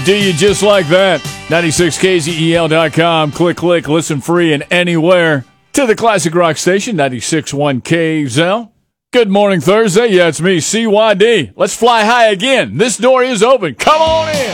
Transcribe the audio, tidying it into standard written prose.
Do you just like that? 96KZEL.com. Click, listen free and anywhere to the classic rock station, 96.1 KZEL. Good morning, Thursday. Yeah, it's me, CYD. Let's fly high again. This door is open. Come on in.